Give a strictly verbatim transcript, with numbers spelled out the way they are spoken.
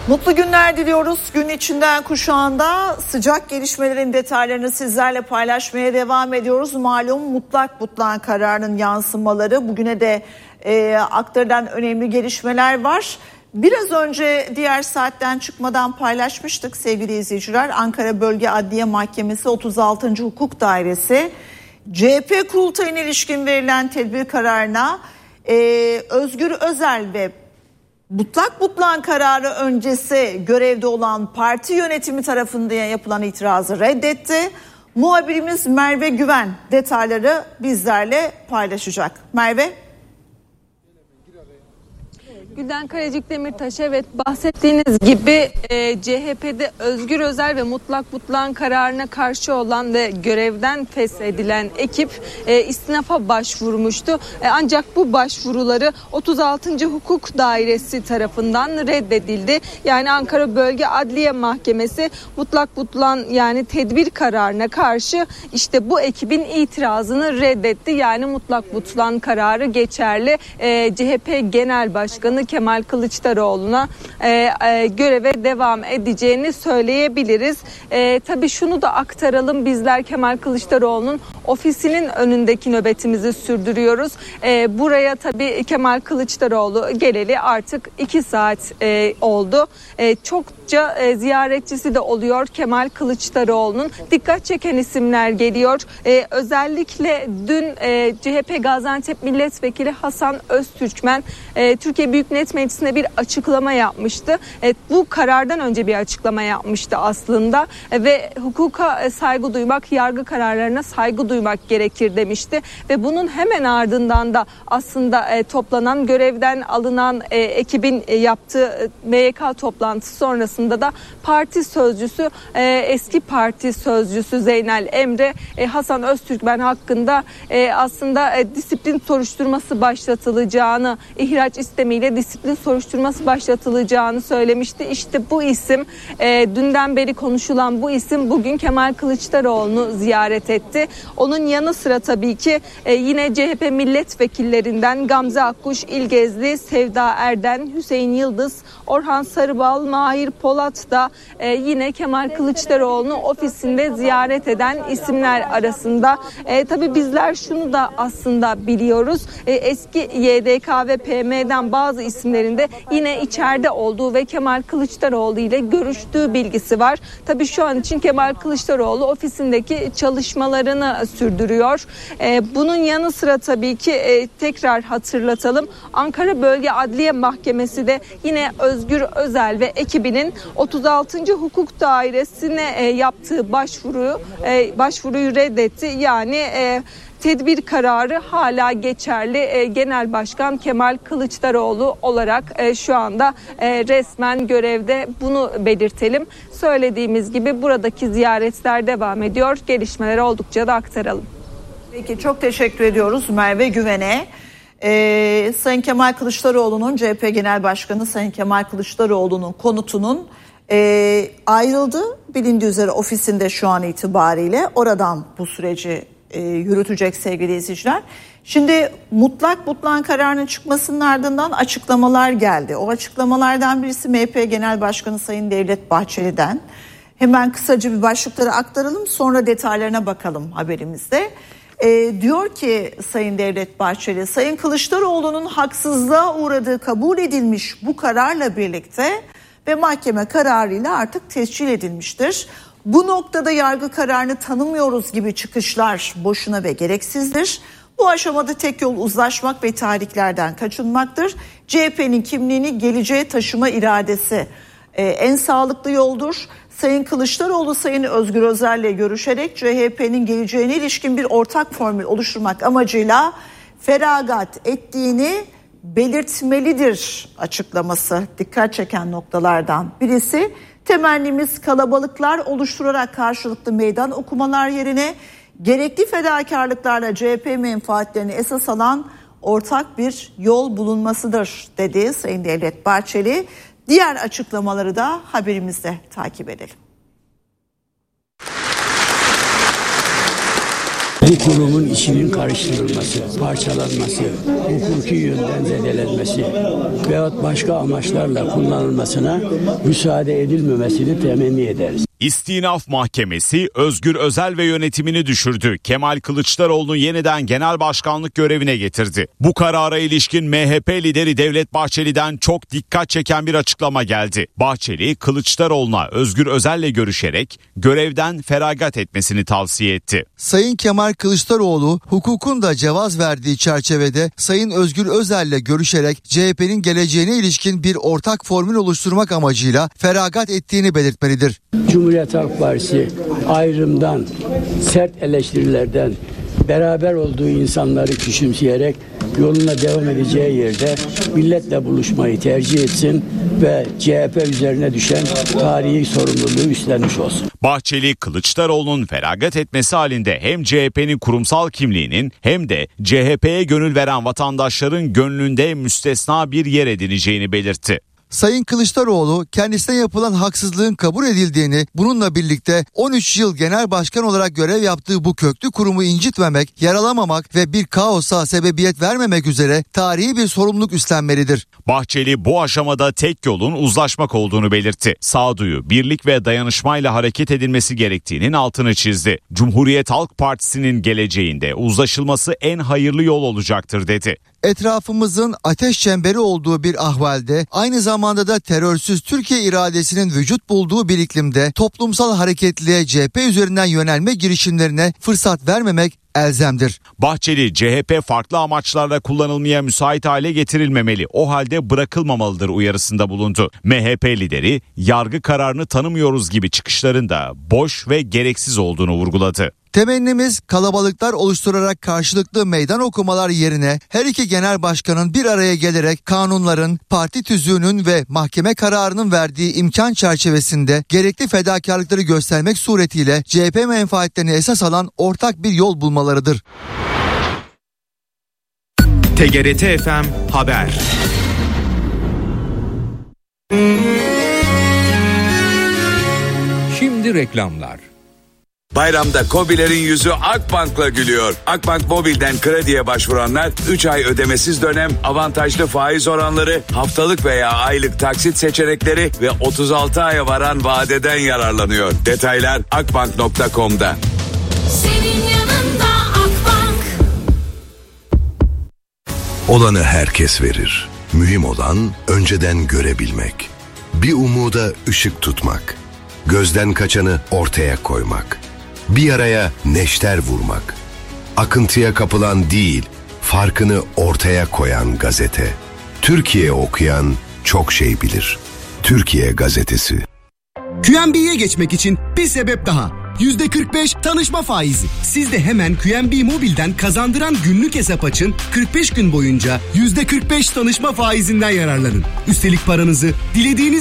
Mutlu günler diliyoruz. Gün içinden kuşağında sıcak gelişmelerin detaylarını sizlerle paylaşmaya devam ediyoruz. Malum mutlak butlan kararının yansımaları, bugüne de e, aktarılan önemli gelişmeler var. Biraz önce diğer saatten çıkmadan paylaşmıştık sevgili izleyiciler. Ankara Bölge Adliye Mahkemesi otuz altıncı Hukuk Dairesi C H P kurultayına ilişkin verilen tedbir kararına e, Özgür Özel ve mutlak butlan kararı öncesi görevde olan parti yönetimi tarafından yapılan itirazı reddetti. Muhabirimiz Merve Güven detayları bizlerle paylaşacak. Merve. Gülden Kalecik Demirtaş, evet, bahsettiğiniz gibi e, C H P'de Özgür Özel ve mutlak butlan kararına karşı olan ve görevden feshedilen ekip e, istinafa başvurmuştu. E, ancak bu başvuruları otuz altıncı Hukuk Dairesi tarafından reddedildi. Yani Ankara Bölge Adliye Mahkemesi mutlak butlan yani tedbir kararına karşı işte bu ekibin itirazını reddetti. Yani mutlak butlan kararı geçerli. E, C H P Genel Başkanı Kemal Kılıçdaroğlu'na e, e, göreve devam edeceğini söyleyebiliriz. E, tabii şunu da aktaralım, bizler Kemal Kılıçdaroğlu'nun ofisinin önündeki nöbetimizi sürdürüyoruz. E, buraya tabii Kemal Kılıçdaroğlu geleli artık iki saat e, oldu. E, çokça e, ziyaretçisi de oluyor Kemal Kılıçdaroğlu'nun. Dikkat çeken isimler geliyor. E, özellikle dün e, C H P Gaziantep Milletvekili Hasan Öztürkmen e, Türkiye Büyük Millet Meclisi'ne bir açıklama yapmıştı. Evet, bu karardan önce bir açıklama yapmıştı aslında e, ve hukuka saygı duymak, yargı kararlarına saygı duymak gerekir demişti ve bunun hemen ardından da aslında e, toplanan, görevden alınan e, ekibin e, yaptığı e, M Y K toplantısı sonrasında da parti sözcüsü, e, eski parti sözcüsü Zeynel Emre e, Hasan Öztürkmen hakkında e, aslında e, disiplin soruşturması başlatılacağını, ihraç istemiyle disiplin soruşturması başlatılacağını söylemişti. İşte bu isim, e, dünden beri konuşulan bu isim bugün Kemal Kılıçdaroğlu'nu ziyaret etti. Onun yanı sıra tabii ki e, yine C H P milletvekillerinden Gamze Akkuş, İlgezli, Sevda Erden, Hüseyin Yıldız, Orhan Sarıbal, Mahir Polat da e, yine Kemal Kılıçdaroğlu'nu ofisinde ziyaret eden isimler arasında. E, tabii bizler şunu da aslında biliyoruz. E, eski Y D K ve P M'den bazı isimlerin de yine içeride olduğu ve Kemal Kılıçdaroğlu ile görüştüğü bilgisi var. Tabii şu an için Kemal Kılıçdaroğlu ofisindeki çalışmalarını sürdürüyor. E, bunun yanı sıra tabii ki e, tekrar hatırlatalım. Ankara Bölge Adliye Mahkemesi de yine Özgür Özel ve ekibinin otuz altıncı Hukuk Dairesi'ne e, yaptığı başvuruyu e, başvuruyu reddetti. Yani e, tedbir kararı hala geçerli. E, Genel Başkan Kemal Kılıçdaroğlu olarak e, şu anda e, resmen görevde, bunu belirtelim. Söylediğimiz gibi buradaki ziyaretler devam ediyor. Gelişmeleri oldukça da aktaralım. Peki, çok teşekkür ediyoruz Merve Güven'e. Ee, Sayın Kemal Kılıçdaroğlu'nun, C H P Genel Başkanı Sayın Kemal Kılıçdaroğlu'nun konutunun e, ayrıldı. Bilindiği üzere ofisinde şu an itibariyle, oradan bu süreci e, yürütecek sevgili izleyiciler. Şimdi mutlak butlan kararının çıkmasının ardından açıklamalar geldi. O açıklamalardan birisi M H P Genel Başkanı Sayın Devlet Bahçeli'den. Hemen kısaca bir başlıkları aktaralım, sonra detaylarına bakalım haberimizde. E, diyor ki Sayın Devlet Bahçeli, Sayın Kılıçdaroğlu'nun haksızlığa uğradığı kabul edilmiş bu kararla birlikte ve mahkeme kararıyla artık tescil edilmiştir. Bu noktada yargı kararını tanımıyoruz gibi çıkışlar boşuna ve gereksizdir. Bu aşamada tek yol uzlaşmak ve tahriklerden kaçınmaktır. C H P'nin kimliğini geleceğe taşıma iradesi e, en sağlıklı yoldur. Sayın Kılıçdaroğlu Sayın Özgür Özel'le görüşerek C H P'nin geleceğine ilişkin bir ortak formül oluşturmak amacıyla feragat ettiğini belirtmelidir açıklaması dikkat çeken noktalardan birisi. Temennimiz kalabalıklar oluşturarak karşılıklı meydan okumalar yerine gerekli fedakarlıklarla C H P menfaatlerini esas alan ortak bir yol bulunmasıdır dedi Sayın Devlet Bahçeli. Diğer açıklamaları da haberimizde takip edelim. bu kurumun içinin karıştırılması, parçalanması, hukuki yönden zedelenmesi veyahut başka amaçlarla kullanılmasına müsaade edilmemesini temenni ederiz. İstinaf Mahkemesi Özgür Özel ve yönetimini düşürdü. Kemal Kılıçdaroğlu'nu yeniden genel başkanlık görevine getirdi. Bu karara ilişkin M H P lideri Devlet Bahçeli'den çok dikkat çeken bir açıklama geldi. Bahçeli, Kılıçdaroğlu'na Özgür Özel'le görüşerek görevden feragat etmesini tavsiye etti. Sayın Kemal Kılıçdaroğlu hukukun da cevaz verdiği çerçevede Sayın Özgür Özel'le görüşerek C H P'nin geleceğine ilişkin bir ortak formül oluşturmak amacıyla feragat ettiğini belirtmelidir. Cumhuriyet Halk Partisi ayrımdan, sert eleştirilerden, beraber olduğu insanları küçümseyerek yoluna devam edeceği yerde milletle buluşmayı tercih etsin ve C H P üzerine düşen tarihi sorumluluğu üstlenmiş olsun. Bahçeli, Kılıçdaroğlu'nun feragat etmesi halinde hem C H P'nin kurumsal kimliğinin hem de C H P'ye gönül veren vatandaşların gönlünde müstesna bir yer edineceğini belirtti. Sayın Kılıçdaroğlu kendisine yapılan haksızlığın kabul edildiğini, bununla birlikte on üç yıl genel başkan olarak görev yaptığı bu köklü kurumu incitmemek, yaralamamak ve bir kaosa sebebiyet vermemek üzere tarihi bir sorumluluk üstlenmelidir. Bahçeli bu aşamada tek yolun uzlaşmak olduğunu belirtti. Sağduyu, birlik ve dayanışmayla hareket edilmesi gerektiğinin altını çizdi. Cumhuriyet Halk Partisi'nin geleceğinde uzlaşılması en hayırlı yol olacaktır dedi. Etrafımızın ateş çemberi olduğu bir ahvalde, aynı zamanda da terörsüz Türkiye iradesinin vücut bulduğu bir iklimde toplumsal hareketliliğe C H P üzerinden yönelme girişimlerine fırsat vermemek elzemdir. Bahçeli, C H P farklı amaçlarla kullanılmaya müsait hale getirilmemeli, o halde bırakılmamalıdır uyarısında bulundu. M H P lideri yargı kararını tanımıyoruz gibi çıkışlarında boş ve gereksiz olduğunu vurguladı. Temennimiz kalabalıklar oluşturarak karşılıklı meydan okumalar yerine her iki genel başkanın bir araya gelerek kanunların, parti tüzüğünün ve mahkeme kararının verdiği imkan çerçevesinde gerekli fedakarlıkları göstermek suretiyle C H P menfaatlerini esas alan ortak bir yol bulmalarıdır. T G R T F M Haber. Şimdi reklamlar. Bayramda KOBİ'lerin yüzü Akbank'la gülüyor. Akbank Mobil'den krediye başvuranlar üç ay ödemesiz dönem, avantajlı faiz oranları, haftalık veya aylık taksit seçenekleri ve otuz altı aya varan vadeden yararlanıyor. Detaylar akbank nokta com'da. Senin yanında Akbank. Olanı herkes verir. Mühim olan önceden görebilmek. Bir umuda ışık tutmak. Gözden kaçanı ortaya koymak. Bir yaraya neşter vurmak. Akıntıya kapılan değil, farkını ortaya koyan gazete. Türkiye okuyan çok şey bilir. Türkiye Gazetesi. Q N B'ye geçmek için bir sebep daha. yüzde kırk beş tanışma faizi. Siz de hemen Q N B Mobil'den kazandıran günlük hesap açın. kırk beş gün boyunca yüzde kırk beş tanışma faizinden yararlanın. Üstelik paranızı dilediğiniz